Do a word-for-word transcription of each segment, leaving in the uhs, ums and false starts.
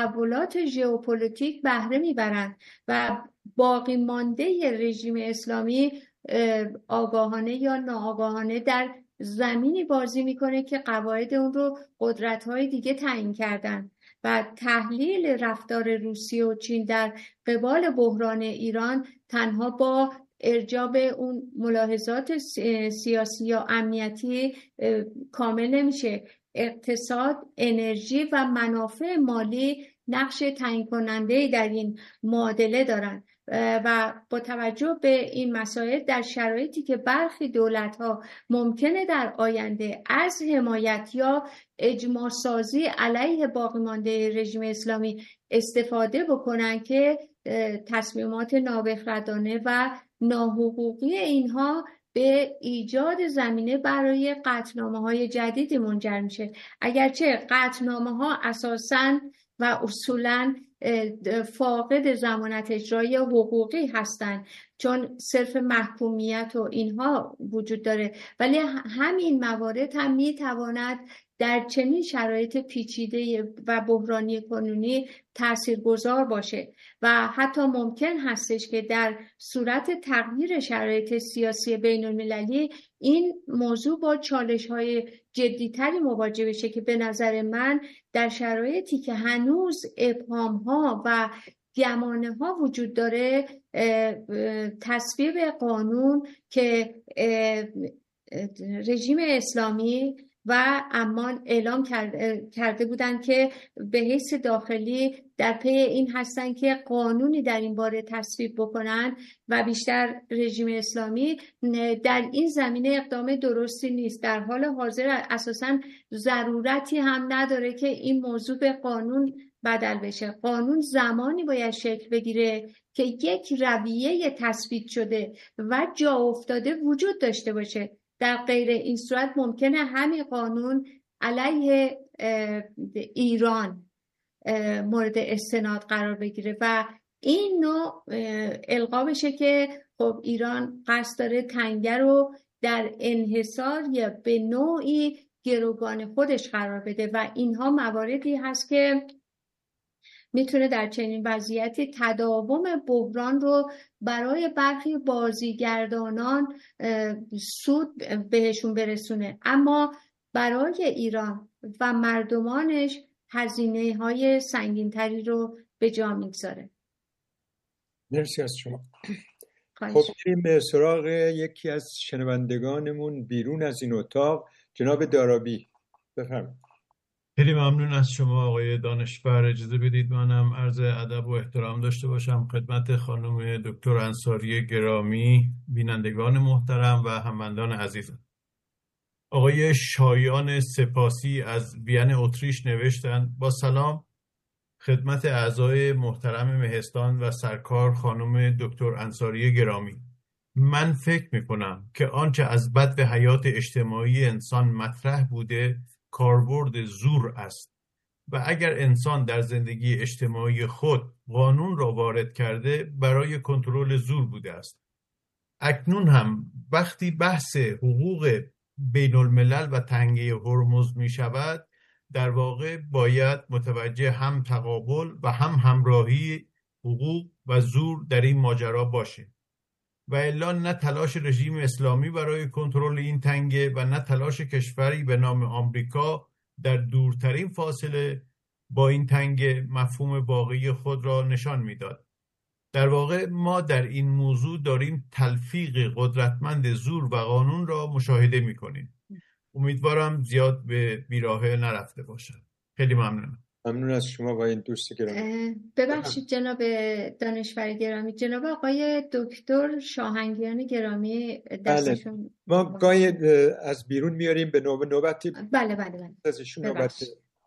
تحولات ژئوپلیتیک بهره میبرند و باقی مانده رژیم اسلامی آگاهانه یا ناآگاهانه در زمینی بازی میکنه که قواعد اون رو قدرت‌های دیگه تعیین کردن و تحلیل رفتار روسیه و چین در قبال بحران ایران تنها با ارجاع به اون ملاحظات سیاسی یا امنیتی کامل نمیشه. اقتصاد، انرژی و منافع مالی نقش تعیین کننده در این معادله دارند و با توجه به این مسائل در شرایطی که برخی دولت‌ها ممکنه در آینده از حمایت یا اجماع سازی علیه باقی مانده رژیم اسلامی استفاده بکنن که تصمیمات نابخردانه و ناحقوقی اینها به ایجاد زمینه برای قطعنامه‌های جدیدی منجر میشه. اگرچه قطعنامه‌ها اساساً و اصولاً فاقد ضمانت اجرایی حقوقی هستند چون صرف محکومیت و اینها وجود داره، ولی همین موارد هم میتواند در چنین شرایط پیچیده و بحرانی کنونی تاثیرگذار باشه و حتی ممکن هستش که در صورت تغییر شرایط سیاسی بین المللی این موضوع با چالش‌های جدی‌تری مواجه بشه که به نظر من در شرایطی که هنوز ابهام‌ها و گمانه‌ها وجود داره تصویب قانون که رژیم اسلامی و امان اعلام کرده بودند که به حیث داخلی در پی این هستند که قانونی در این باره تصویب بکنن و بیشتر رژیم اسلامی در این زمینه اقدام درستی نیست. در حال حاضر اساساً ضرورتی هم نداره که این موضوع به قانون بدل بشه. قانون زمانی باید شکل بگیره که یک رویه تثبیت شده و جا افتاده وجود داشته باشه. در غیر این صورت ممکنه همین قانون علیه ایران مورد استناد قرار بگیره و این نوع القا بشه که خب ایران قصد داره تنگه رو در انحصار یا به نوعی گروگان خودش قرار بده و اینها مواردی هست که میتونه در چنین وضعیتی تداوم بحران رو برای برخی بازیگردانان سود بهشون برسونه، اما برای ایران و مردمانش هزینه های سنگین‌تری رو به جا میگذاره. مرسی از شما. خب بریم به سراغ یکی از شنوندگانمون بیرون از این اتاق، جناب دارابی. بفرمایید. خیلی ممنون از شما آقای دانشور. اجازه بدید منم عرض ادب و احترام داشته باشم خدمت خانم دکتر انصاری گرامی، بینندگان محترم و هموندان عزیزم. آقای شایان سپاسی از وین اتریش نوشتند: با سلام خدمت اعضای محترم مهستان و سرکار خانم دکتر انصاری گرامی. من فکر میکنم که آنچه از بد به حیات اجتماعی انسان مطرح بوده کاربرد زور است و اگر انسان در زندگی اجتماعی خود قانون را وارد کرده برای کنترل زور بوده است. اکنون هم وقتی بحث حقوق بین الملل و تنگه هرمز می شود، در واقع باید متوجه هم تقابل و هم همراهی حقوق و زور در این ماجرا باشه و الا نه تلاش رژیم اسلامی برای کنترل این تنگه و نه تلاش کشوری به نام آمریکا در دورترین فاصله با این تنگه مفهوم واقعی خود را نشان میداد. در واقع ما در این موضوع داریم تلفیق قدرتمند زور و قانون را مشاهده میکنیم. امیدوارم زیاد به بیراهه نرفته باشد. خیلی ممنونم. ممنون از شما و این دوست گرامی. ببخشید جناب دانشور گرامی، جناب آقای دکتر شاهنگیان گرامی دستشون. بله. ما گاهی از بیرون میاریم به نوبت نوبتی. بله بله بله. ازشون نوبت.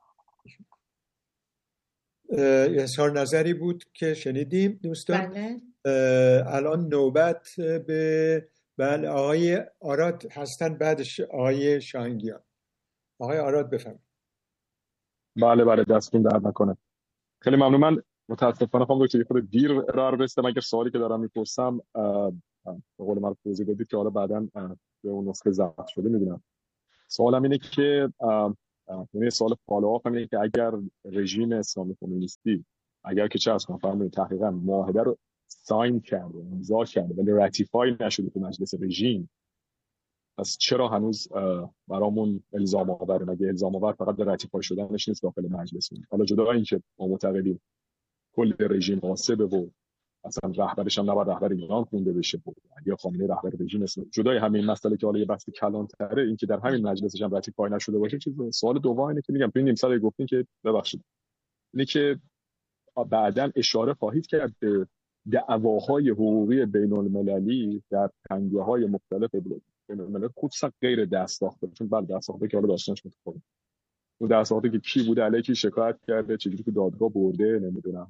اظهار نظری بود که شنیدیم دوستان. بله. الان نوبت به بله آقای آراد هستن، بعدش آقای شاهنگیان. آقای آراد بفرمایید. بله بله دستتون درد نکنه. خیلی ممنون. من متاسفانه خواهم دکتر خود دیر ارائه رسیدم. اگر سوالی که دارم میپرسم به قول من توضیح بدید که حالا بعداً به اون نسخه ضبط شده میبینم. سوالم اینه که یعنی سوال فالوآپ اینه که اگر رژیم اسلامی کمونیستی اگر که چه از کنم فرمودید تحقیقا معاهده رو ساین کرده امضا کرده ولی راتیفای نشده تو مجلس رژیم، پس چرا هنوز برامون الزام آوره؟ مگه الزام آور فقط به راتیفای شدنش نیست داخل مجلس؟ حالا جدا اینکه ما معتقدیم کل رژیم قاصبه و اصلا رهبرش هم نباید رهبر ایران خونده بشه بود یا خامنه‌ای رهبر رژیم است، جدای همین مسئله که حالا یه بحث کلان‌تره، این که در همین مجلسش هم راتیفای نشده باشه چیز. سوال دوم اینه که میگم تو این نیم ساعت گفتین که ببخشید اینه که بعداً اشاره خواهید کرد به دعواهای حقوقی بین‌المللی در تنگه‌های مختلف بین‌الملل، خصوصا غیر دست‌ساخته، چون بعد دست‌ساخته که حالا داستانش متفاوته. اون دست‌ساخته که کی بوده، علیه کی شکایت کرده، چجوری تو دادگاه برده، نمیدونم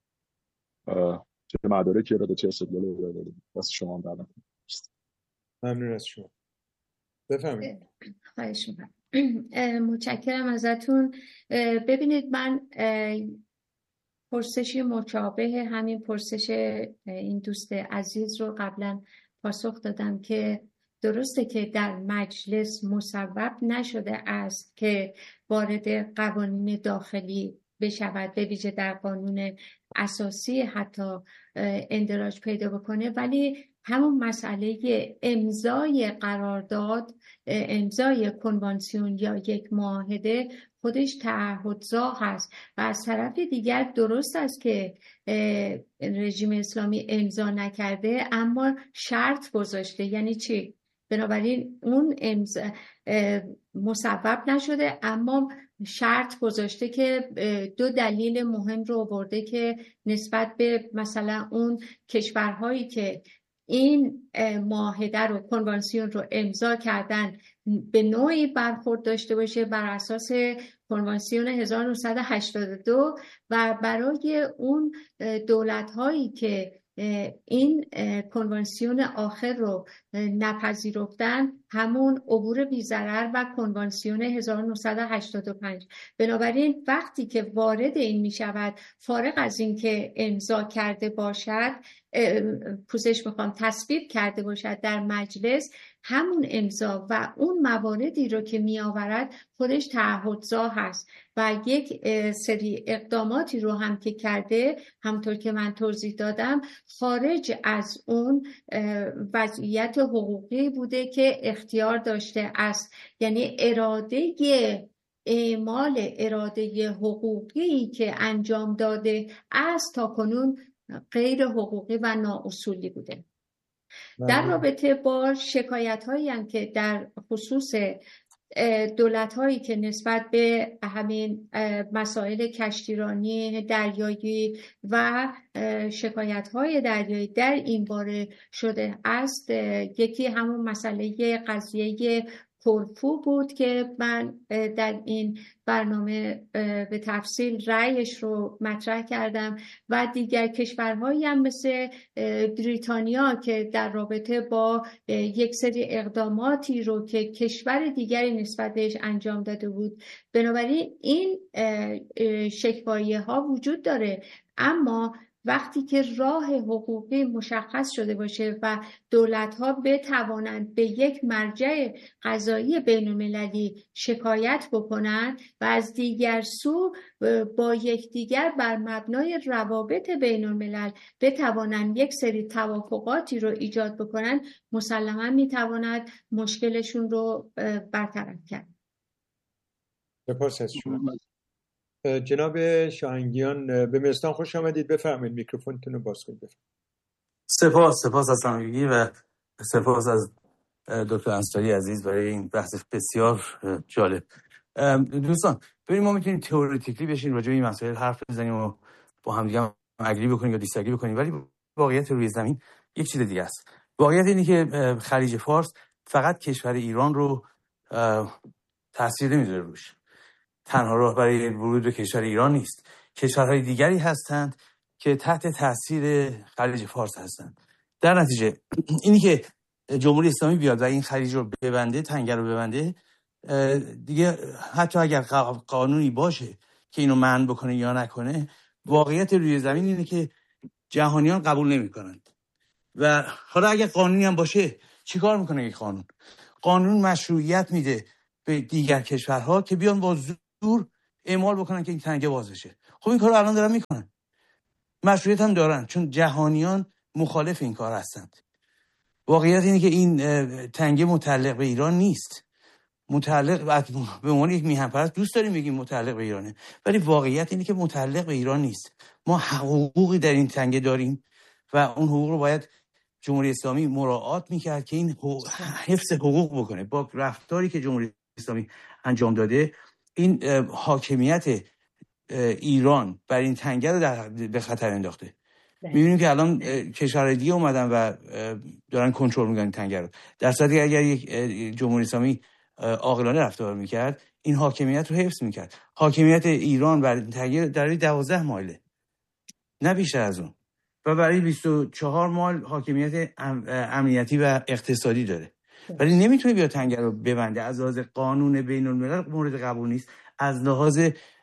چه مدارکی رو به چه استدلالی رو داده. واسه شما دادم. ممنون از شما. بفرمایید. خواهش می‌کنم. متشکرم ازتون. ببینید من پرسشی مشابه همین پرسش این دوست عزیز رو قبلا پاسخ دادم که درسته که در مجلس مصوب نشده است که وارد قوانین داخلی بشود، به ویژه در قانون اساسی حتی اندراج پیدا بکنه، ولی همون مسئله امضای قرارداد، امضای کنوانسیون یا یک معاهده خودش تعهدزا هست و از طرف دیگر درست است که رژیم اسلامی امضا نکرده اما شرط گذاشته. یعنی چی؟ بنابراین اون امضا مصوب نشده اما شرط گذاشته که دو دلیل مهم رو آورده که نسبت به مثلا اون کشورهایی که این معاهده رو، کنوانسیون رو امضا کردن به نوعی برخورد داشته باشه بر اساس کنوانسیون هزار و نهصد و هشتاد و دو و برای اون دولت‌هایی که این کنوانسیون آخر رو نپذیرفتن همون عبور بی‌ضرر و کنوانسیون هزار و نهصد و هشتاد و پنج. بنابراین وقتی که وارد این می شود، فارغ از این که امضا کرده باشد، پوزش میخوام تصویب کرده باشد در مجلس، همون امضا و اون مواردی رو که می آورد خودش تعهدزا هست و یک سری اقداماتی رو هم که کرده، همطور که من توضیح دادم، خارج از اون وضعیت حقوقی بوده که اختیار داشته است. یعنی اراده اعمال اراده حقوقی که انجام داده است تا کنون غیر حقوقی و نااصولی بوده. در رابطه با شکایت هایی هم که در خصوص دولت هایی که نسبت به همین مسائل کشتیرانی دریایی و شکایت های دریایی در این باره شده است، یکی همون مسئله قضیه کرفو بود که من در این برنامه به تفصیل رأیش رو مطرح کردم و دیگر کشورهایی هم مثل بریتانیا که در رابطه با یک سری اقداماتی رو که کشور دیگری نسبت بهش انجام داده بود. بنابراین این شکوایی‌ها ها وجود داره، اما وقتی که راه حقوقی مشخص شده باشه و دولت‌ها بتوانند به یک مرجع قضایی بین‌المللی شکایت بکنند و از دیگر سو با یکدیگر بر مبنای روابط بین‌الملل بتوانند یک سری توافقاتی رو ایجاد بکنند، مسلماً میتواند مشکلشون رو برطرف کرد. سپاس از شما. جناب شاهنگیان به مستان خوش آمدید. بفرمایید، میکروفونتون رو باز کنید. سپاس سپاس از همگی و سپاس از دکتر انصاری عزیز برای این بحث بسیار جالب. دوستان ببینید، ما میتونیم تئوریتیکلی بشین راجع به این مسائل حرف بزنیم و با هم دیگه اگری بکنیم یا دیساگری بکنیم، ولی واقعیت روی زمین یک چیز دیگه است. واقعیت اینه که خلیج فارس فقط کشور ایران رو تاثیر نمیذاره روش. تنها راه برای ورود به کشور ایران نیست، کشورهای دیگری هستند که تحت تاثیر خلیج فارس هستند. در نتیجه اینی که جمهوری اسلامی بیاد و این خلیج رو ببنده، تنگه رو ببنده، دیگه حتی اگر قانونی باشه که اینو منع بکنه یا نکنه، واقعیت روی زمین اینه که جهانیان قبول نمی‌کنند. و حالا اگر قانونی هم باشه، چیکار میکنه این قانون؟ قانون مشروعیت میده به دیگر کشورها که بیان با زور اعمال بکنن که این تنگه باز بشه. خب این کارو الان دارن میکنن، مشروعیت هم دارن، چون جهانیان مخالف این کار هستند. واقعیت اینه که این تنگه متعلق به ایران نیست. متعلق به عنوان یک میهن پرست دوست داریم بگیم متعلق به ایرانه، ولی واقعیت اینه که متعلق به ایران نیست. ما حقوقی در این تنگه داریم و اون حقوق رو باید جمهوری اسلامی مراعات میکرد که این حفظ حقوق بکنه. با رفتاری که جمهوری اسلامی انجام داده، این حاکمیت ایران بر این تنگه رو در به خطر انداخته. می‌بینیم که الان کشورهای دیگه اومدن و دارن کنترل می‌کنن تنگه رو، در صورتی اگر یک جمهوری اسلامی عاقلانه رفتار میکرد این حاکمیت رو حفظ میکرد. حاکمیت ایران بر تنگه در دوازده مایله، نه بیشتر از اون، و برای بیست و چهار مایل حاکمیت امنیتی و اقتصادی داره، ولی نمیتونه بیا تنگه رو ببنده. از لحاظ قانون بین الملل مورد قبول نیست، از لحاظ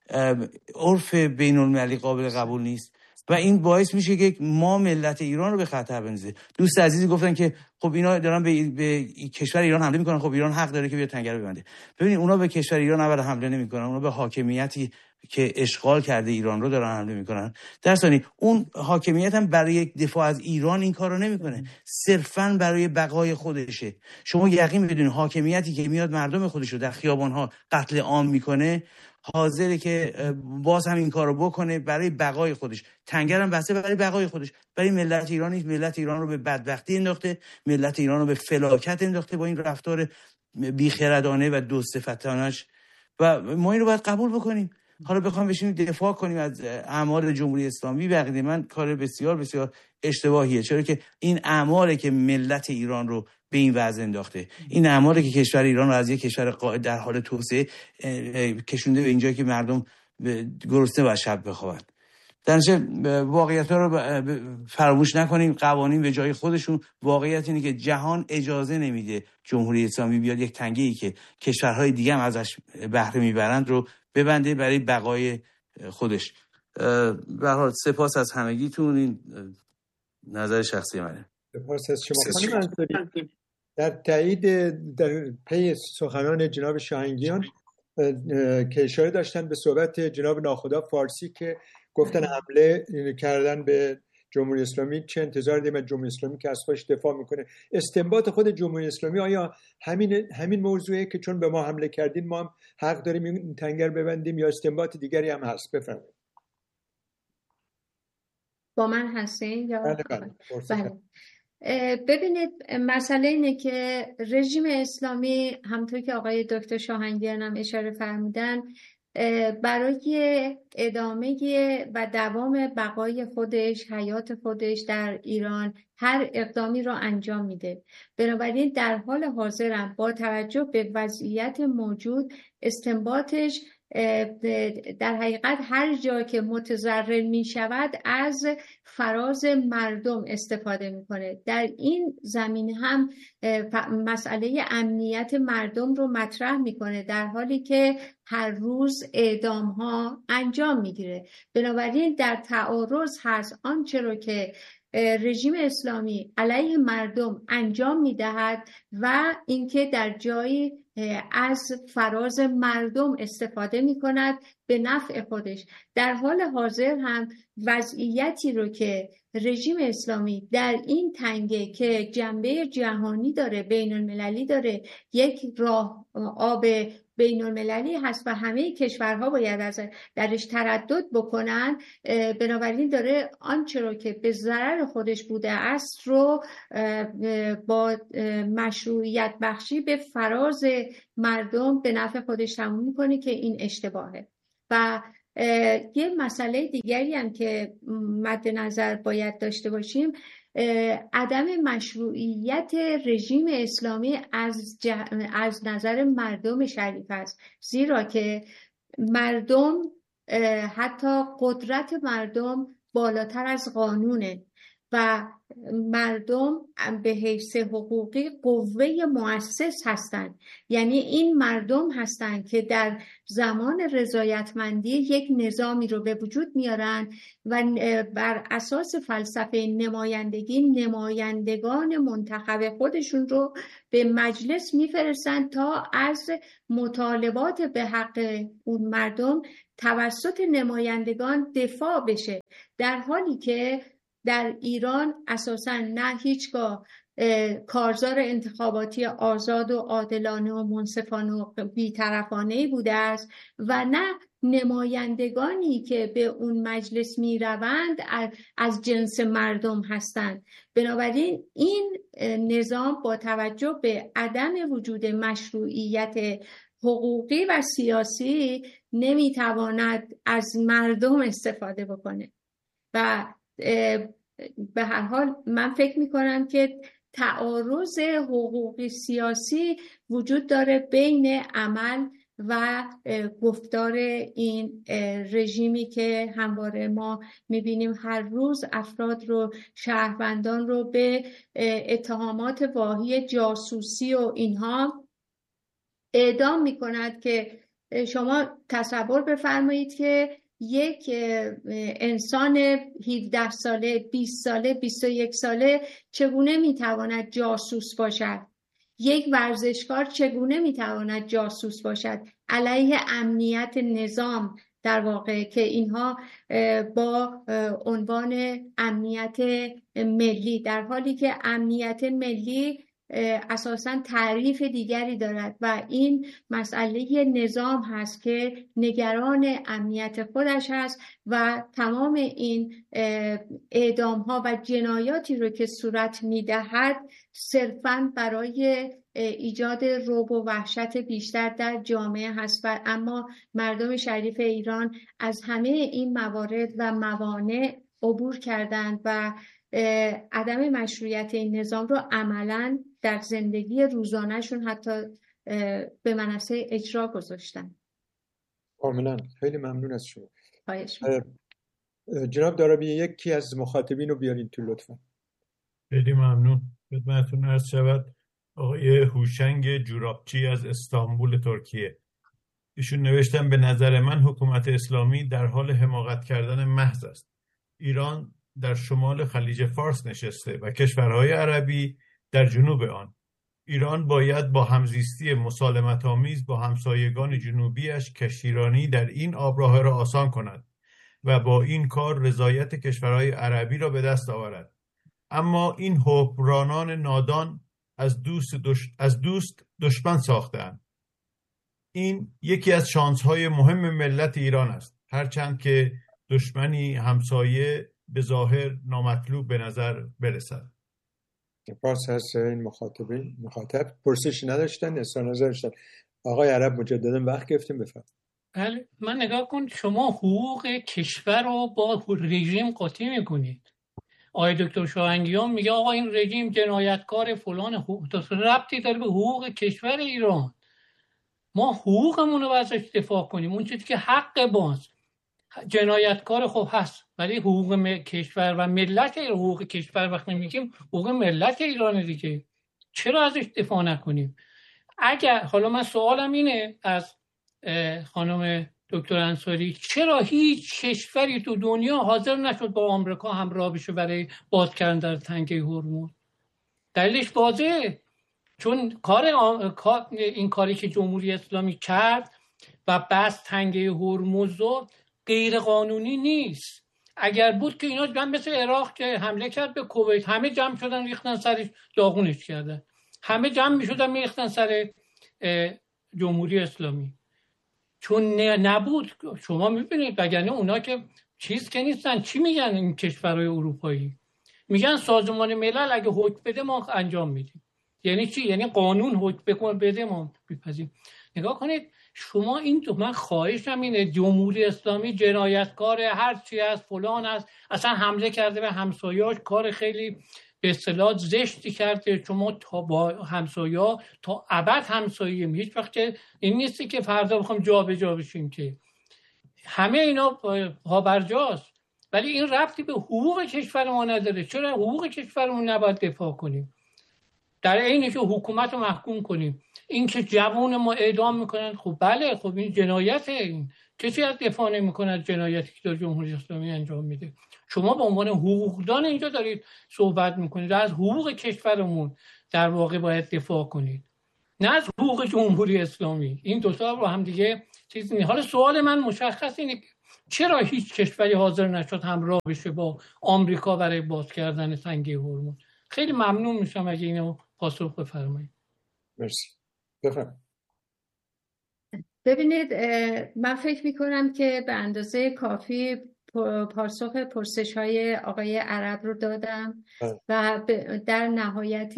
عرف بین المللی قابل قبول نیست و این باعث میشه که ما ملت ایران رو به خطر بندازه. دوست عزیزی گفتن که خب اینا دارن به, به کشور ایران حمله میکنن، خب ایران حق داره که بیا تنگه رو ببنده. ببینید اونا به کشور ایران اول حمله نمیکنن، اونا به حاکمیتی که اشغال کرده ایران رو دارن حمله میکنن. در ثانی اون حاکمیت هم برای دفاع از ایران این کارو نمیکنه، صرفاً برای بقای خودشه. شما یقین میدونید حاکمیتی که میاد مردم خودش رو در خیابان‌ها قتل عام میکنه حاضره که باز هم این کارو بکنه برای بقای خودش. تنگه هم بسته برای بقای خودش، برای ملت ایران نیست. ملت ایران رو به بدبختی انداخته، ملت ایران رو به فلاکت انداخته با این رفتار بیخردانه و دوستفتانش و ما این رو باید قبول بکنیم. حالا بخوام بشینیم دفاع کنیم از اعمال جمهوری اسلامی، بقیده من کار بسیار بسیار اشتباهیه، چرا که این اعماله که ملت ایران رو به این وضع انداخته، این اعماله که کشور ایران رو از یک کشور قائد در حال توسعه کشونده به اینجایی که مردم گرسنه و شب بخوابن. در نتیجه واقعیت‌ها رو فراموش نکنیم، قوانین به جای خودشون. واقعیت اینه که جهان اجازه نمیده جمهوری اسلامی بیاد یک تنگه‌ای که کشورهای دیگه هم ازش بهره میبرند رو ببنده برای بقای خودش. به هر حال سپاس از همگیتون. این نظر شخصی منه. سپاس از شما خانم انصاری. در تایید در پی سخنان جناب شاهنگیان که اشاره داشتن به صحبت جناب ناخدا فارسی که گفتن حمله کردن به جمهوری اسلامی، چه انتظار داریم از جمهوری اسلامی که از خودش دفاع میکنه. استنباط خود جمهوری اسلامی آیا همین همین موضوعه که چون به ما حمله کردین ما هم حق داریم این تنگه رو ببندیم، یا استنباط دیگری هم هست؟ بفرمایید. با من هستین یا بله بله. بله. ببینید مسئله اینه که رژیم اسلامی همونطور که آقای دکتر شاهنگیان هم اشاره فرمودن برای ادامه و دوام بقای خودش، حیات خودش در ایران هر اقدامی را انجام میده. بنابراین در حال حاضر هم با توجه به وضعیت موجود استنباطش در حقیقت هر جا که متضرر می شود از فراز مردم استفاده میکنه. در این زمینه هم مسئله امنیت مردم رو مطرح میکنه در حالی که هر روز اعدام ها انجام میگیره. بنابراین در تعارض هست آنچه رو که رژیم اسلامی علیه مردم انجام میدهد و اینکه در جایی از فراز مردم استفاده میکند به نفع خودش. در حال حاضر هم وضعیتی رو که رژیم اسلامی در این تنگه که جنبه جهانی داره، بین المللی داره، یک راه آب بین المللی هست و همه کشورها باید از درش تردد بکنن، بنابراین داره آنچه رو که به ضرر خودش بوده است رو با مشروعیت بخشی به فراز مردم به نفع خودش تموم میکنه که این اشتباهه. و یه مسئله دیگری هم که مد نظر باید داشته باشیم عدم مشروعیت رژیم اسلامی از, جه... از نظر مردم شریف است، زیرا که مردم حتی قدرت مردم بالاتر از قانونه و مردم به حیث حقوقی قوه مؤسس هستند. یعنی این مردم هستند که در زمان رضایتمندی یک نظامی رو به وجود میارن و بر اساس فلسفه نمایندگی نمایندگان منتخب خودشون رو به مجلس میفرستند تا از مطالبات به حق اون مردم توسط نمایندگان دفاع بشه، در حالی که در ایران اساساً نه هیچگاه کارزار انتخاباتی آزاد و عادلانه و منصفانه و بی‌طرفانه‌ای بوده است و نه نمایندگانی که به اون مجلس می روند از جنس مردم هستند. بنابراین این نظام با توجه به عدم وجود مشروعیت حقوقی و سیاسی نمی تواند از مردم استفاده بکنه و به هر حال من فکر می کنم که تعارض حقوقی سیاسی وجود داره بین عمل و گفتار این رژیمی که همواره ما میبینیم هر روز افراد رو، شهروندان رو به اتهامات واهی جاسوسی و اینها اعدام میکند. که شما تصور بفرمایید که یک انسان هفده ساله، بیست ساله، بیست و یک ساله چگونه میتواند جاسوس باشد؟ یک ورزشکار چگونه میتواند جاسوس باشد علیه امنیت نظام در واقع که اینها با عنوان امنیت ملی، در حالی که امنیت ملی اساساً تعریف دیگری دارد و این مسئله نظام هست که نگران امنیت خودش هست و تمام این اعدام ها و جنایاتی رو که صورت میدهد صرفاً برای ایجاد رعب و وحشت بیشتر در جامعه هست و اما مردم شریف ایران از همه این موارد و موانع عبور کردند و عدم مشروعیت این نظام رو عملاً در زندگی روزانهشون حتی به منصه اجرا گذاشتن. کاملا. خیلی ممنون از شما. خواهش جناب دارابی یکی از مخاطبین رو بیارین تو لطفا. خیلی ممنون. خدمتتون عرض شود آقای هوشنگ جورابچی از استانبول ترکیه. ایشون نوشتن به نظر من حکومت اسلامی در حال حماقت کردن محض است. ایران در شمال خلیج فارس نشسته و کشورهای عربی در جنوب آن. ایران باید با همزیستی مسالمت آمیز با همسایگان جنوبیش کشتیرانی در این آبراه را آسان کند و با این کار رضایت کشورهای عربی را به دست آورد. اما این حکمرانان نادان از دوست, دش... از دوست دشمن ساختند. این یکی از شانس‌های مهم ملت ایران است، هرچند که دشمنی همسایه به ظاهر نامطلوب به نظر برسد. سپاس از این مخاطبین. مخاطب پرسش نداشتن، اظهار نظر داشتن. آقای عرب مجددا وقت گرفتیم، بفرمایید. بله، من نگاه کن، شما حقوق کشور رو با رژیم قاطی میکنید. آقای دکتر شاهنگیان میگه آقا این رژیم جنایتکار فلان، حقوق ربطی داره به حقوق کشور ایران. ما حقوقمون رو ازش دفاع کنیم، اون چیزی که حق ماست. جنایتکار خوب هست ولی حقوق م... کشور و ملت، حقوق کشور وقتی میگیم حقوق ملت ایران دیگه، چرا ازش دفاع نکنیم؟ اگر حالا من سوالم اینه از خانم دکتر انصاری، چرا هیچ کشوری تو دنیا حاضر نشد با آمریکا همراه بشه برای باز کردن در تنگه هرمز؟ دلیلش واضحه، چون کار آ... این کاری که جمهوری اسلامی کرد و بس تنگه هرمز رو غیر قانونی نیست. اگر بود که اینا جمع مثل عراق که حمله کرد به کویت، همه جمع شدن ریختن سرش داغونش کردن، همه جمع میشدن میریختن سر جمهوری اسلامی. چون نبود، شما میبینید وگرنه اونا که چیز که نیستن. چی میگن این کشورهای اروپایی؟ میگن سازمان ملل اگه حکم بده ما انجام میدیم. یعنی چی؟ یعنی قانون حکم بده ما بپذیریم. نگاه کنید شما این تو، من خواهشم اینه، جمهوری اسلامی جنایتکار هر چی از فلان است، اصلا حمله کرده به همسایه‌اش، کار خیلی به اصطلاح زشتی کرده. شما تا با همسایه‌ها تا ابد همسایه‌ایم، هیچ وقت این نیستی که فردا بخوام جا به جا بشیم که همه اینا پابرجاست. ولی این ربطی به حقوق کشور ما نداره. چرا حقوق کشورمون نباید دفاع کنیم؟ در عینش حکومت رو محکوم کنیم. این که جوان ما اعدام میکنن، خب بله، خب این جنایته. این کسی از دفاع نمیکنه از جنایتی که در جمهوری اسلامی انجام میده. شما به عنوان حقوقدان اینجا دارید صحبت میکنید، از حقوق کشورمون در واقع باید دفاع کنید، نه از حقوق جمهوری اسلامی. این دو تا رو هم دیگه چیزی نیست. حالا سوال من مشخص اینه چرا هیچ کشوری حاضر نشد همراه بشه با آمریکا برای باز کردن تنگه هرمز؟ خیلی ممنون میشم اگه اینو پاسخ بفرمایید. مرسی. بفرمایید. ببینید، من فکر میکنم که به اندازه کافی پاسخ پرسش های آقای عرب رو دادم و در نهایت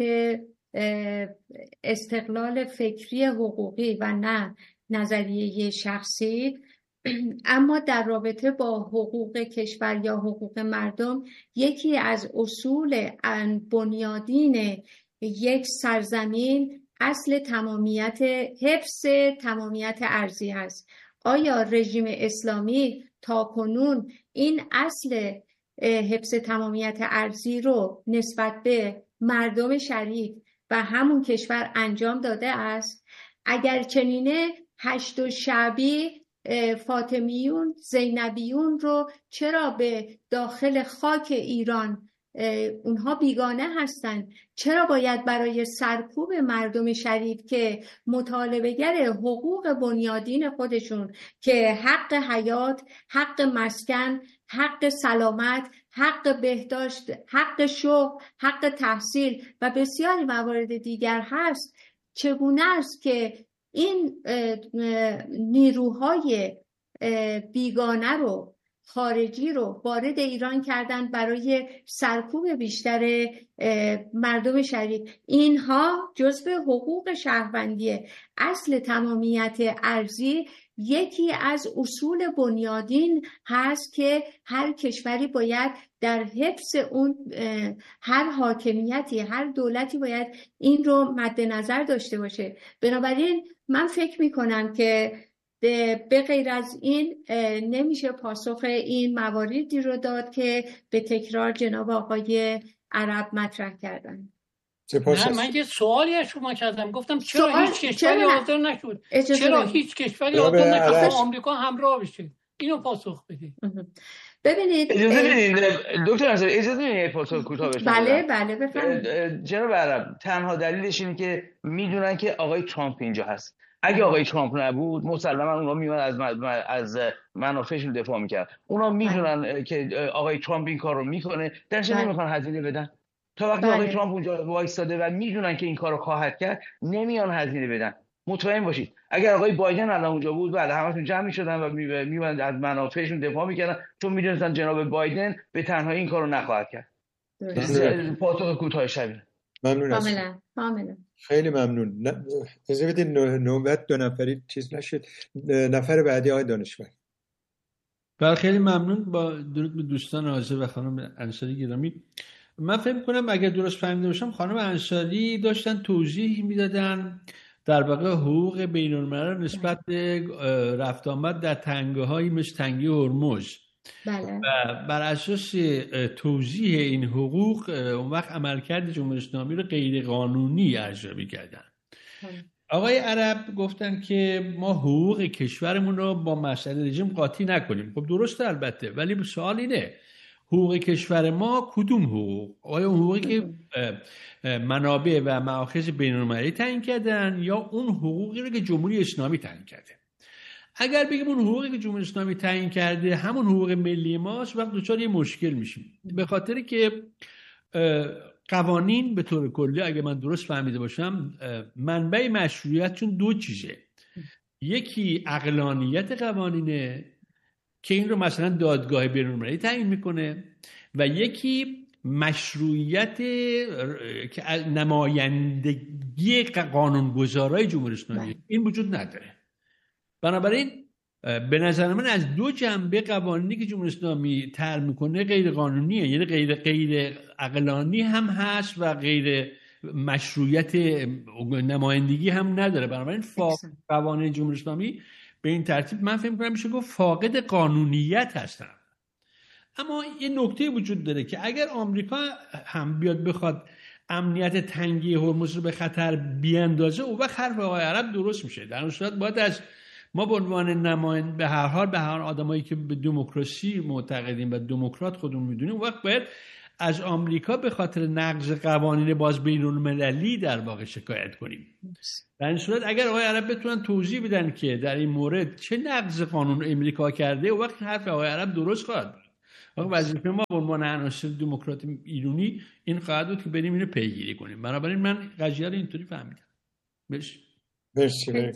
استقلال فکری حقوقی و نه نظریه شخصی، اما در رابطه با حقوق کشور یا حقوق مردم، یکی از اصول بنیادین یک سرزمین اصل تمامیت، حفظ تمامیت ارضی هست. آیا رژیم اسلامی تا کنون این اصل حفظ تمامیت ارضی رو نسبت به مردم شریف و همون کشور انجام داده است؟ اگر چنینه، هشت و شعبی، فاطمیون، زینبیون رو چرا به داخل خاک ایران اونها بیگانه هستند؟ چرا باید برای سرکوب مردم شریف که مطالبه‌گر حقوق بنیادین خودشون که حق حیات، حق مسکن، حق سلامت، حق بهداشت، حق شغل، حق تحصیل و بسیاری موارد دیگر هست، چگونه است که این نیروهای بیگانه رو، خارجی رو وارد ایران کردن برای سرکوب بیشتر مردم شریف؟ اینها جزو حقوق شهروندیه. اصل تمامیت ارضی یکی از اصول بنیادین هست که هر کشوری باید در حفظ اون، هر حاکمیتی، هر دولتی باید این رو مد نظر داشته باشه. بنابراین من فکر می کنم که به غیر از این نمیشه پاسخ این مواردی رو داد که به تکرار جناب آقای عرب مطرح کردن. نه، من یه سوالی از شما کردم، گفتم چرا سوال... هیچ کشوری حاضر نشد؟ چرا هیچ کشوری حاضر نشد آمریکا همراه بشه؟ اینو پاسخ بدید. ببینید اجازه بدید دکتر انصاری، اجازه بدید یه پاسخ کوتاه بشه. بله بله بفرمایید. جناب عرب، تنها دلیلش اینه که میدونن که آقای ترامپ اینجا هست. اگه آقای ترامپ نبود مسلما اونا میمون از از منافعشون دفاع میکرد. اونا میدونن که آقای ترامپ این کار رو میکنه، درش نمیخوان هزینه بدن. تا وقتی آقای ترامپ اونجا وایساده و میدونن که این کارو خواهد کرد، نمیان هزینه بدن. مطمئن باشید اگر آقای بایدن الان اونجا بود، بله همشون جمع میشدن و میموندن از منافعشون دفاع میکردن، چون میدونستن جناب بایدن به تنهایی این کارو نخواهد کرد. پاسخ کوتاه شبیه. ممنون هستم. کاملا کاملا. خیلی ممنون. اجازه بدید نوبت دو نفری چیز نشد. نفر بعدی آقای دانشور. بله خیلی ممنون. با درود به دوستان حاضر و خانم انصاری گرامی. من فکر می‌کنم اگر درست فهمیده باشم خانم انصاری داشتن توضیح میدادن در واقع حقوق بین‌الملل نسبت به رفت آمد در تنگه‌هایی مثل تنگه هرمز. بله. و بر اساس توضیح این حقوق اون وقت عملکرد جمهوری اسلامی رو غیر قانونی ارزیابی کردن. آقای عرب گفتن که ما حقوق کشورمون رو با مسئله رژیم قاطی نکنیم. خب درسته البته، ولی سوال اینه حقوق کشور ما کدوم حقوق؟ آیا اون حقوقی که منابع و مآخذ بین‌المللی تعیین کردن یا اون حقوقی رو که جمهوری اسلامی تعیین کرده؟ اگر بگیم اون حقوقی که جمهوری اسلامی تعیین کرده همون حقوق ملی ماست، وقت دچار یه مشکل میشیم، به خاطر که قوانین به طور کلی اگه من درست فهمیده باشم منبع مشروعیت چون دو چیزه. یکی عقلانیت قوانینه که این رو مثلا دادگاه بین‌المللی تعیین میکنه، و یکی مشروعیت که نمایندگی قانونگذارای جمهوری اسلامی این وجود نداره. بنابراین به نظر من از دو جنبه قوانینی که جمهوری اسلامی طرح میکنه غیر قانونیه، یعنی غیر غیر عقلانی هم هست و غیر مشروعیت نمایندگی هم نداره. بنابراین فاقد قوانین جمهوری اسلامی به این ترتیب من فکر می‌کنم میشه گفت فاقد قانونیت هستن. اما یه نکته وجود داره که اگر آمریکا هم بیاد بخواد امنیت تنگی هرمز رو به خطر بیاندازه، اون وقت حرف آقای عرب درست میشه. در اون صورت باید از ما به عنوان نماینده به هر حال به هر آدمایی که به دموکراسی معتقدیم و دموکرات خودمون میدونیم، اون وقت باید از آمریکا به خاطر نقض قوانین باز بین‌المللی در واقع شکایت کنیم. در این صورت اگر آقای عرب بتونن توضیح بدن که در این مورد چه نقض قانون امریکا کرده، اون وقت حرف آقای عرب درست خواهد بود. وظیفه ما به عنوان عناصر دموکرات ایرانی این خواهد بود که بریم اینو پیگیری کنیم. بنابراین من قضیه رو اینطوری فهمیدم. مرسی. مرسی.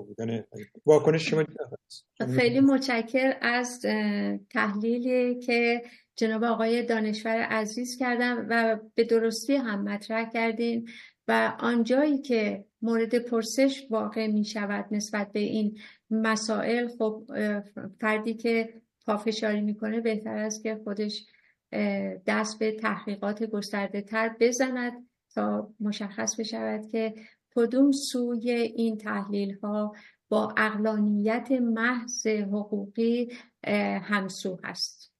واکنش شما؟ خیلی متشکر از تحلیلی که جناب آقای دانشور عزیز کردن و به درستی هم مطرح کردین و آنجایی که مورد پرسش واقع می شود نسبت به این مسائل، خب فردی که پافشاری میکنه بهتر است که خودش دست به تحقیقات گسترده تر بزند تا مشخص بشود که کدوم سوی این تحلیل ها با عقلانیت محض حقوقی همسو هست.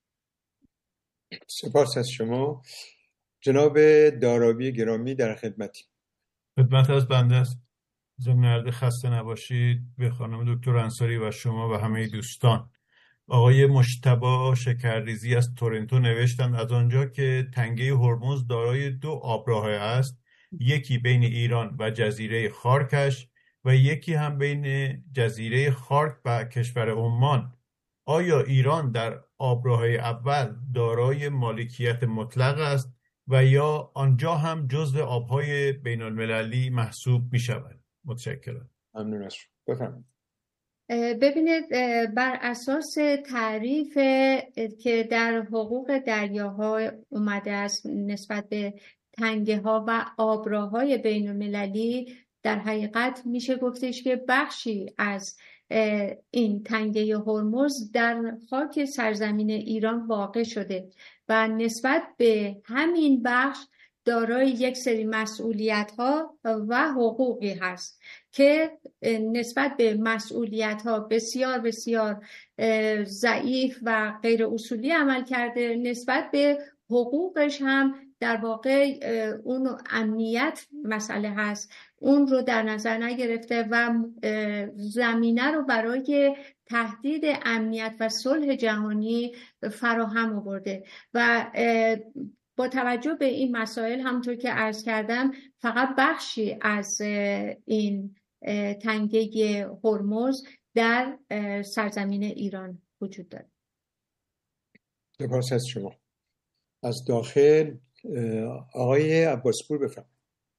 سپاس از شما. جناب دارابی گرامی در خدمتی. خدمت از بنده است. ضمن عرض خسته نباشید به خانم دکتر انصاری و شما و همه دوستان. آقای مجتبی شکرریزی از تورنتو نوشتند از آنجا که تنگه هرمز دارای دو آبراه است، یکی بین ایران و جزیره خارکش و یکی هم بین جزیره خارک و کشور عمان، آیا ایران در آبراه اول دارای مالکیت مطلق است و یا آنجا هم جزو آبهای بین المللی محسوب می شود؟ متشکرم. ممنون از شما. بفرمایید. ببینید، بر اساس تعریف که در حقوق دریاها اومده است نسبت به تنگه ها و آبراهای بین المللی، در حقیقت میشه گفتش که بخشی از این تنگه هرمز در خاک سرزمین ایران واقع شده و نسبت به همین بخش دارای یک سری مسئولیت ها و حقوقی هست که نسبت به مسئولیت ها بسیار بسیار ضعیف و غیر اصولی عمل کرده، نسبت به حقوقش هم در واقع اون امنیت مسئله هست، اون رو در نظر نگرفته و زمینه رو برای تهدید امنیت و صلح جهانی فراهم آورده و با توجه به این مسائل همونطور که عرض کردم فقط بخشی از این تنگه هرمز در سرزمین ایران وجود داره. سپاس از شما. از داخل آقای عباسپور بفرمایید.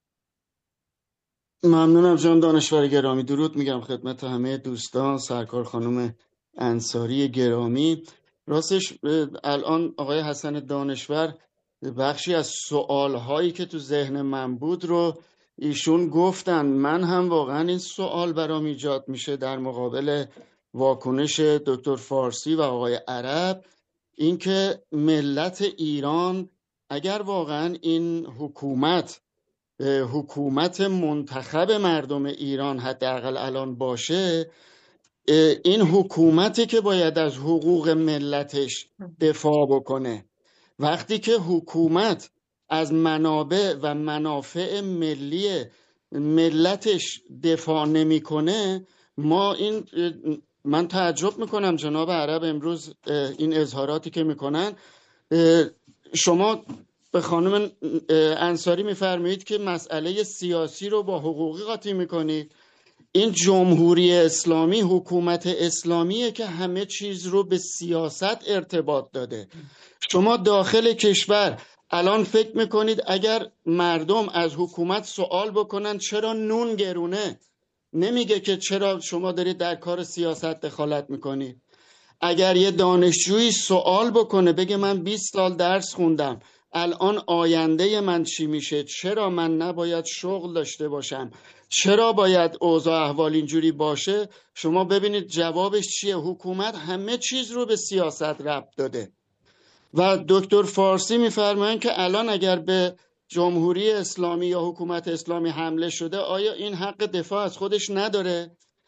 ممنونم جان دانشور گرامی. درود میگم خدمت همه دوستان، سرکار خانم انصاری گرامی. راستش الان آقای حسن دانشور بخشی از سوالهایی که تو ذهن من بود رو ایشون گفتن. من هم واقعا این سوال برام ایجاد میشه در مقابل واکنش دکتر فارسی و آقای عرب، اینکه ملت ایران اگر واقعا این حکومت حکومت منتخب مردم ایران حداقل الان باشه، این حکومتی که باید از حقوق ملتش دفاع بکنه. وقتی که حکومت از منابع و منافع ملی ملتش دفاع نمیکنه، ما این من تعجب میکنم جناب عرب امروز این اظهاراتی که میکنن. شما به خانم انصاری میفرمایید که مسئله سیاسی رو با حقوقی قاطی میکنید. این جمهوری اسلامی حکومت اسلامیه که همه چیز رو به سیاست ارتباط داده. شما داخل کشور الان فکر میکنید اگر مردم از حکومت سوال بکنن چرا نون گرونه، نمیگه که چرا شما دارید در کار سیاست دخالت میکنید. اگر یه دانشجویی سوال بکنه بگه من بیست سال درس خوندم، الان آینده من چی میشه، چرا من نباید شغل داشته باشم، چرا باید اوضاع احوال اینجوری باشه، شما ببینید جوابش چیه. حکومت همه چیز رو به سیاست ربط داده. و دکتر فارسی میفرمایند که الان اگر به جمهوری اسلامی یا حکومت اسلامی حمله شده آیا این حق دفاع از خودش نداره؟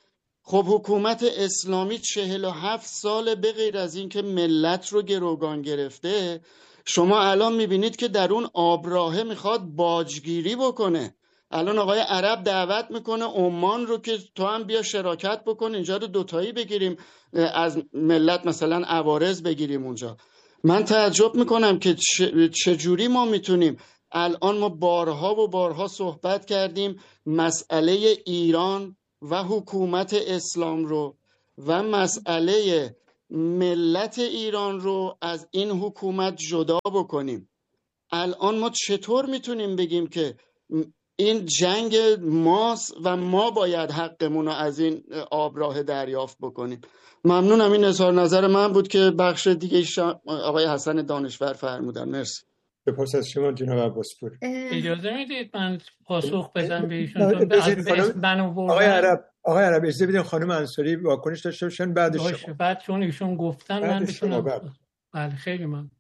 خب حکومت اسلامی چهل و هفت سال به غیر از این که ملت رو گروگان گرفته، شما الان میبینید که در اون آبراهه میخواد باجگیری بکنه. الان آقای عرب دعوت میکنه عمان رو که تو هم بیا شراکت بکن، اینجا رو دوتایی بگیریم از ملت، مثلا عوارض بگیریم اونجا. من تعجب میکنم که چجوری ما میتونیم الان، ما بارها و بارها صحبت کردیم مسئله ایران و حکومت اسلام رو و مسئله ملت ایران رو از این حکومت جدا بکنیم. الان ما چطور میتونیم بگیم که این جنگ ماست و ما باید حقمون رو از این آبراه دریافت بکنیم؟ ممنونم. این اظهار نظر من بود که بخش دیگه آقای حسن دانشور فرمودن. مرسی. سپاس از شما جناب عباسپور. اجازه میدید من پاسخ بدم به ایشون؟ آقای عرب آقای عرب اجازه بدین خانم انصاری واکنش داشته باشن بعد شما. بعد چون ایشون گفتن من بتونم. بله خیلی من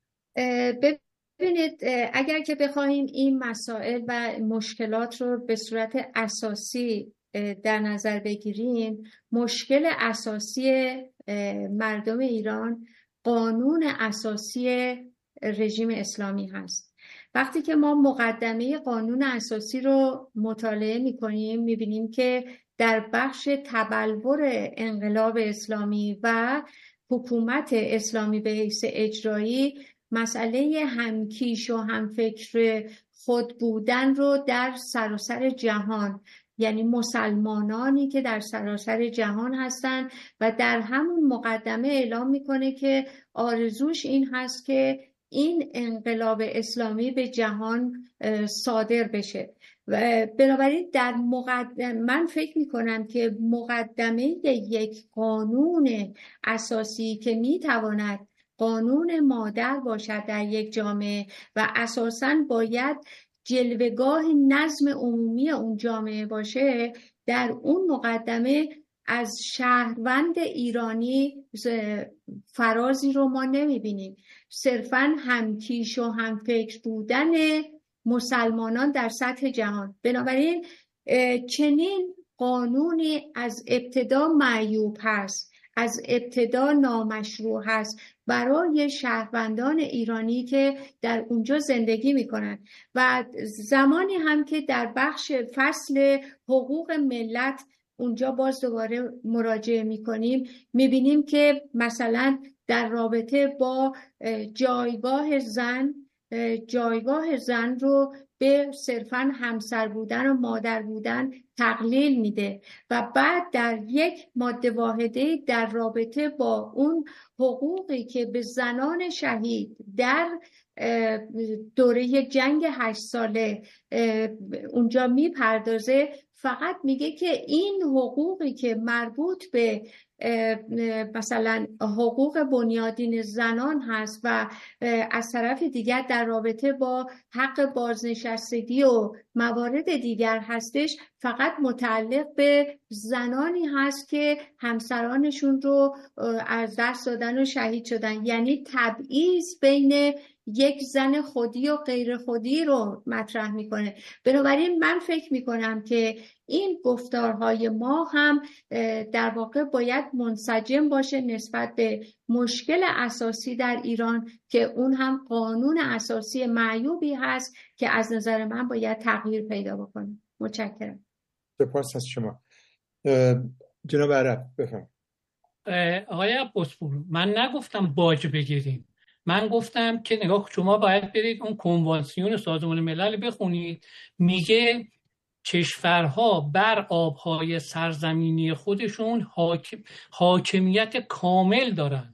ببینید اگر که بخوایم این مسائل و مشکلات رو به صورت اساسی در نظر بگیریم، مشکل اساسی مردم ایران قانون اساسی رژیم اسلامی هست. وقتی که ما مقدمه قانون اساسی رو مطالعه می‌کنیم می‌بینیم که در بخش تبلور انقلاب اسلامی و حکومت اسلامی به حیث اجرایی مسئله همکیش و همفکر خود بودن رو در سراسر جهان، یعنی مسلمانانی که در سراسر جهان هستند و در همون مقدمه اعلام میکنه که آرزوش این هست که این انقلاب اسلامی به جهان صادر بشه. و بنابراین در مقدمه من فکر میکنم که مقدمه یک قانون اساسی که میتواند قانون مادر باشد در یک جامعه و اساساً باید جلوه‌گاه نظم عمومی اون جامعه باشه، در اون مقدمه از شهروند ایرانی فرازی رو ما نمیبینیم. صرفاً همکیش و همفکر بودن مسلمانان در سطح جهان. بنابراین چنین قانونی از ابتدا معیوب هست، از ابتدا نامشروع هست برای شهروندان ایرانی که در اونجا زندگی میکنن. و زمانی هم که در بخش فصل حقوق ملت اونجا باز دوباره مراجعه میکنیم میبینیم که مثلا در رابطه با جایگاه زن، جایگاه زن رو به صرفاً همسر بودن و مادر بودن تقلیل میده و بعد در یک ماده واحده در رابطه با اون حقوقی که به زنان شهید در دوره جنگ هشت ساله اونجا میپردازه، فقط میگه که این حقوقی که مربوط به مثلا حقوق بنیادین زنان هست و از طرف دیگر در رابطه با حق بازنشستگی و موارد دیگر هستش، فقط متعلق به زنانی هست که همسرانشون رو از دست دادن و شهید شدن. یعنی تبعیض بین یک زن خودی و غیر خودی رو مطرح میکنه. بنابراین من فکر میکنم که این گفتارهای ما هم در واقع باید منسجم باشه نسبت به مشکل اساسی در ایران که اون هم قانون اساسی معیوبی هست که از نظر من باید تغییر پیدا بکنه. متشکرم. سپاس از شما. جناب عرب بفرمایید. آقای عباسپور، من نگفتم باج بگیریم، من گفتم که نگاه شما باید برید اون کنوانسیون سازمان ملل بخونید، میگه کشورها بر آبهای سرزمینی خودشون حاکم، حاکمیت کامل دارن.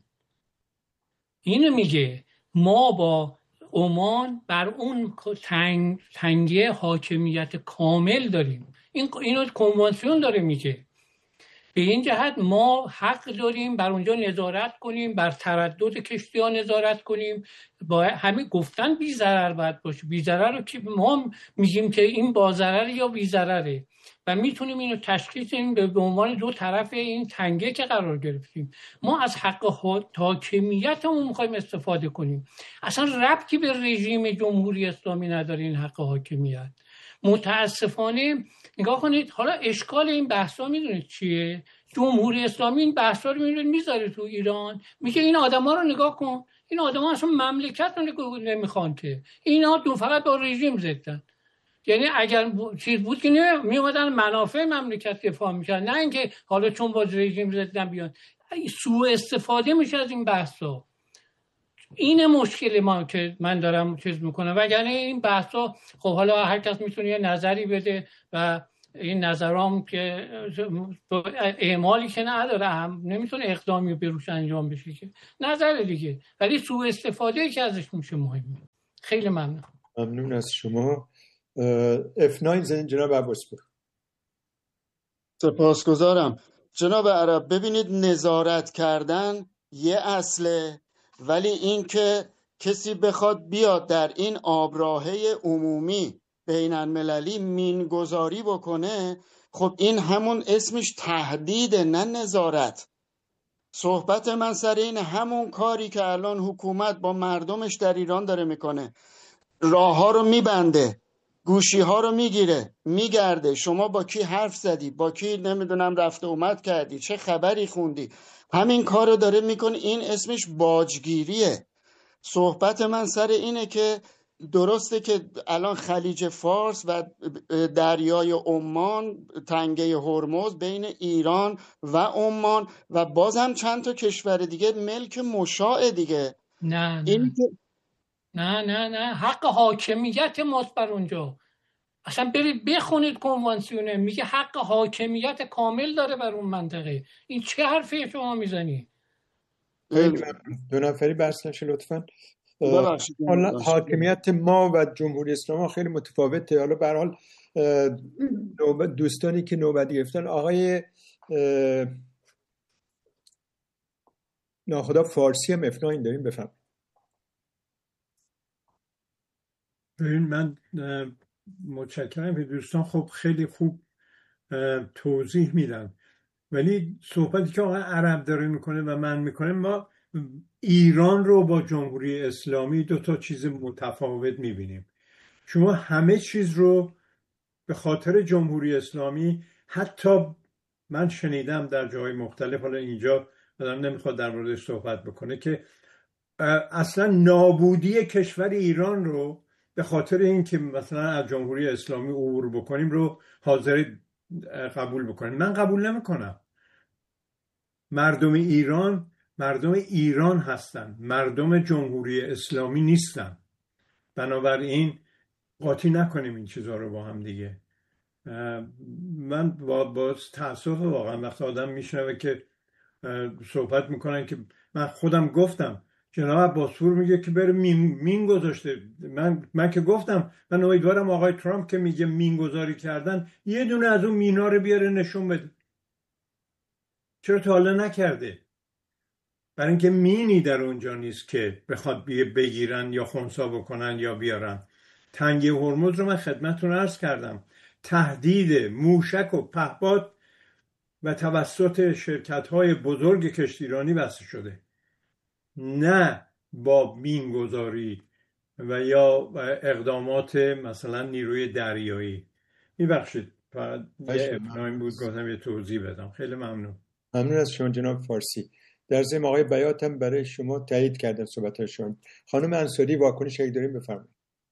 اینو میگه ما با عمان بر اون تنگ، تنگه حاکمیت کامل داریم. این اینو کنوانسیون داره میگه. به این جهت ما حق داریم بر اونجا نظارت کنیم، بر تردد کشتی ها نظارت کنیم. با همین گفتن بی ضرر باید باشه. بی ضرر رو که ما میگیم که این با ضرر یا بی ضرره و میتونیم اینو تشخیص بدیم به عنوان دو طرف این تنگه که قرار گرفتیم. ما از حق حاکمیتمون میخوایم استفاده کنیم. اصلا ربطی به رژیم جمهوری اسلامی نداره این حق حاکمیت. متاسفانه نگاه کنید، حالا اشکال این بحثا میدونید چیه؟ جمهوری اسلامی این بحثا رو میذاره تو ایران، میگه این آدما رو نگاه کن، این آدما اصلا مملکت رو نمیخوان که، اینا دو فقط با رژیم زدن. یعنی اگر چیز بود که می اومدن منافع مملکت دفاع میکردن، نه اینکه حالا چون با رژیم زدن بیان. سوء استفاده میشه از این بحثا. این مشکل ما که من دارم چیز میکنم، وگرنه این بحثا خب حالا هر کس میتونه یه نظری بده و این نظرام که اعمالی که نداره، هم نمیتونه اقدامی بروش انجام بشه که نظر دیگه، ولی سوء استفاده که ازش میشه مهمه. خیلی ممنون. ممنون از شما. اف ناین زن جناب عباسپور. سپاسگزارم جناب عرب. ببینید نظارت کردن یه اصله، ولی این که کسی بخواد بیاد در این آبراهه عمومی بین المللی مینگذاری بکنه، خب این همون اسمش تهدیده، نه نظارت. صحبت من سر این همون کاری که الان حکومت با مردمش در ایران داره میکنه، راه ها رو میبنده، گوشی ها رو میگیره، میگرده، شما با کی حرف زدی، با کی نمیدونم رفت اومد کردی، چه خبری خوندی، همین کار رو داره میکنه. این اسمش باجگیریه. صحبت من سر اینه که درسته که الان خلیج فارس و دریای عمان، تنگه هرمز بین ایران و عمان و باز هم چند تا کشور دیگه ملک مشاع دیگه. نه نه. این نه نه نه حق حاکمیت ماست بر اونجا. اصلا برید بخونید کنوانسیونه، میگه حق حاکمیت کامل داره بر اون منطقه. این چه حرفی شما میزنی؟ دو نفری بحث نشه لطفا. حالا حاکمیت ما و جمهوری اسلامی خیلی متفاوته. حالا به هر حال دوستانی که نوبت گرفتن، آقای ناخدا فارسی هم اف ناین داریم، بفهم. ببین من متشکرم که دوستان خب خیلی خوب توضیح میدن، ولی صحبتی که آقای عرب داره میکنه و من میکنه، ما ایران رو با جمهوری اسلامی دو تا چیز متفاوت میبینیم. شما همه چیز رو به خاطر جمهوری اسلامی، حتی من شنیدم در جای مختلف، حالا اینجا آدم نمیخواد در موردش صحبت بکنه، که اصلا نابودی کشور ایران رو به خاطر اینکه مثلا از جمهوری اسلامی عبور بکنیم رو حاضر قبول بکنیم. من قبول نمیکنم. مردم ایران مردم ایران هستن، مردم جمهوری اسلامی نیستن. بنابراین قاطی نکنیم این چیزها رو با هم دیگه. من با, با تأسف واقعا وقتی آدم میشنوه که صحبت میکنن که من خودم گفتم، جناب عباسپور میگه که بره مین, مین گذاشته. من من که گفتم من امیدوارم آقای ترامپ که میگه مین گذاری کردن یه دونه از اون مینا رو بیاره نشون بده. چرا تا حالا نکرده؟ برای اینکه مینی در اونجا نیست که بخواد بگیرن یا خنثی بکنن یا بیارن. تنگه هرمز رو من خدمتتون عرض کردم، تهدید موشک و پهپاد و توسط شرکت‌های بزرگ کشتیرانی بسته شده، نه با مینگذاری و یا اقدامات مثلا نیروی دریایی. میبخشید فقط یه ابنایم بود گفتم یه توضیح بدم. خیلی ممنون. ممنون از شما جناب فارسی. در ضمن آقای بیات هم برای شما تایید کردن صحبت‌هاشون. خانم انصاری واکنش اگه داریم بفرمایید.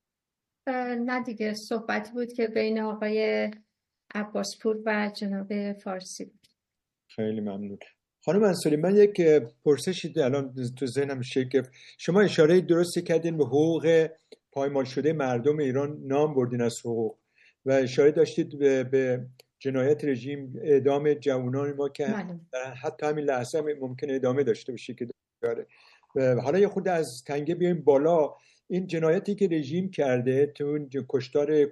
نه دیگه صحبتی بود که بین آقای عباسپور و جناب فارسی بود. خیلی ممنون. خانم انصاری، من یک پرسشی الان تو ذهنم شکل، شما اشاره درستی کردین به حقوق پایمال شده مردم ایران، نام بردین از حقوق و اشاره داشتید به, به جنایت رژیم، اعدام جوانان ما که حتی همین لحظه هم ممکنه ادامه داشته باشه که داره. حالا یه خود از تنگه بیایم بالا، این جنایتی که رژیم کرده تو کشتار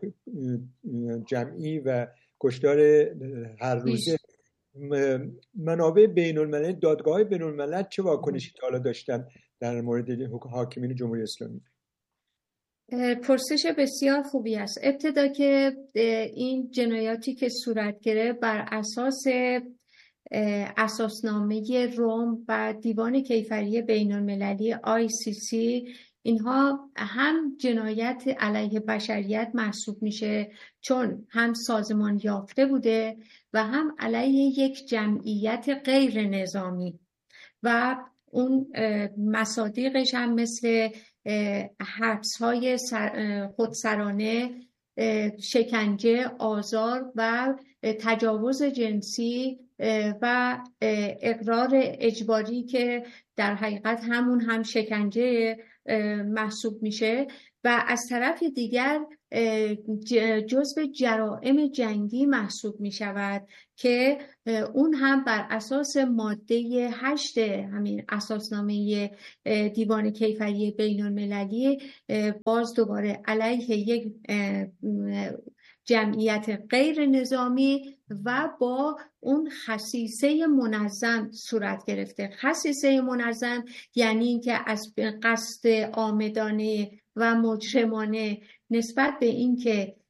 جمعی و کشتار هر روزه، منابع بین الملل، دادگاه بین الملل چه واکنشی تا حالا داشتن در مورد حاکمین جمهوری اسلامی؟ پرسش بسیار خوبی است. ابتدا که این جنایاتی که صورت گرفت بر اساس اساسنامه روم و دیوان کیفری بین المللی آی سی سی اینها هم جنایت علیه بشریت محسوب میشه چون هم سازمان یافته بوده و هم علیه یک جمعیت غیر نظامی و اون مصادیقش هم مثل حبس های خودسرانه، شکنجه، آزار و تجاوز جنسی و اقرار اجباری که در حقیقت همون هم شکنجه محسوب میشه و از طرف دیگر جزو جرائم جنگی محسوب می شود که اون هم بر اساس ماده هشت همین اساسنامه دیوان کیفری بین المللی باز دوباره علیه یک جمعیت غیر نظامی و با اون خصیصه منظم صورت گرفته. خصیصه منظم یعنی اینکه از قصد عامدانه و مجرمانه نسبت به اینکه